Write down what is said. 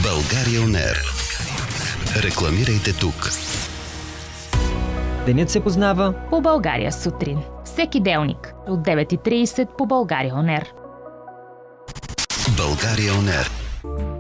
България On Air. Рекламирайте тук. Денят се познава по България сутрин. Всеки делник от 9:30 по България On Air. България On Air.